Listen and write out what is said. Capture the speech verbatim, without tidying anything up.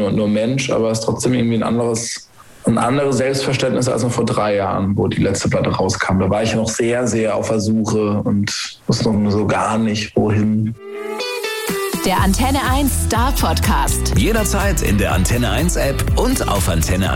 nur, nur Mensch, aber es ist trotzdem irgendwie ein anderes, ein anderes Selbstverständnis als noch vor drei Jahren, wo die letzte Platte rauskam. Da war ich noch sehr, sehr auf der Suche und wusste noch so gar nicht, wohin. Der Antenne eins Star Podcast. Jederzeit in der Antenne eins App und auf Antenne